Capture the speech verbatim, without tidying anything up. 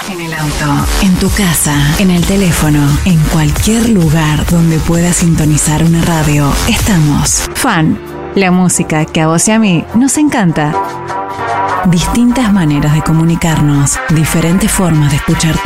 En el auto, en tu casa, en el teléfono, en cualquier lugar donde puedas sintonizar una radio, estamos. Fan, la música que a vos y a mí nos encanta. Distintas maneras de comunicarnos, diferentes formas de escuchar